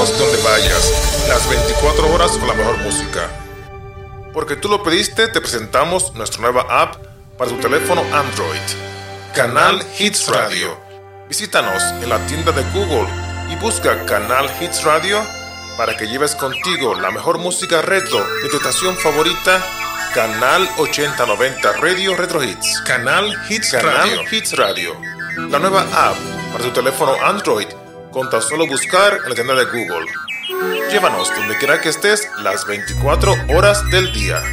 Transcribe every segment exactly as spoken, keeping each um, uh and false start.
Síguenos donde vayas, las veinticuatro horas con la mejor música. Porque tú lo pediste, te presentamos nuestra nueva app para tu teléfono Android, Canal Hits Radio. Visítanos en la tienda de Google y busca Canal Hits Radio para que lleves contigo la mejor música retro de tu estación favorita, Canal ochenta noventa Radio Retro Hits. Canal Hits Canal Radio. Hits Radio. La nueva app para tu teléfono Android con tan solo buscar en la tienda de Google. Llévanos donde quiera que estés las veinticuatro horas del día.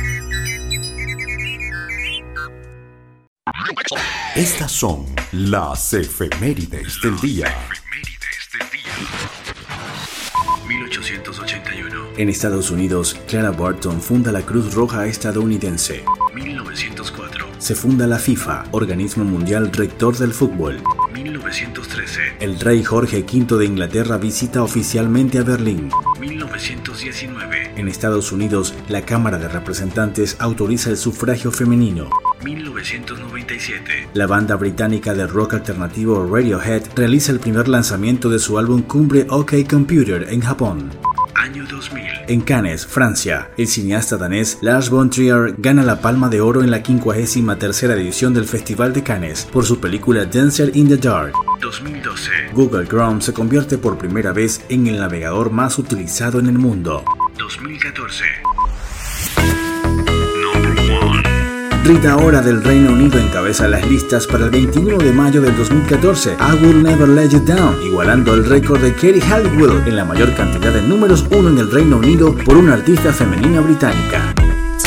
Estas son las efemérides del día. mil ochocientos ochenta y uno. En Estados Unidos, Clara Barton funda la Cruz Roja estadounidense. mil novecientos cuatro. Se funda la FIFA, organismo mundial rector del fútbol. mil novecientos trece. El rey Jorge quinto de Inglaterra visita oficialmente a Berlín. mil novecientos diecinueve. En Estados Unidos, la Cámara de Representantes autoriza el sufragio femenino. mil novecientos noventa y siete. La banda británica de rock alternativo Radiohead realiza el primer lanzamiento de su álbum Cumbre OK Computer en Japón. Año dos mil. En Cannes, Francia, el cineasta danés Lars von Trier gana la Palma de Oro en la quincuagésima tercera edición del Festival de Cannes por su película Dancer in the Dark. dos mil doce. Google Chrome se convierte por primera vez en el navegador más utilizado en el mundo. dos mil catorce. Rita Ora del Reino Unido encabeza las listas para el veintiuno de mayo del dos mil catorce, I Will Never Let You Down, igualando el récord de Katie Halliwell en la mayor cantidad de números uno en el Reino Unido por una artista femenina británica.